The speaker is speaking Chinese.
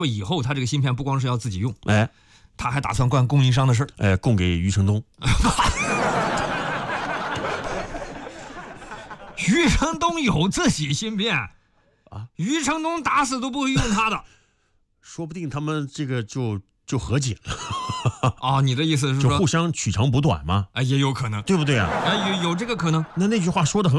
说以后他这个芯片不光是要自己用， 哎， 他还打算干供应商的事儿。 哎，供给余承东。 余承东有自己芯片啊？余承东打死都不会用他的。 说不定他们这个就和解了。 啊，你的意思是说就互相取长补短嘛？ 哎，也有可能， 对不对啊？ 哎，有这个可能。 那句话说的很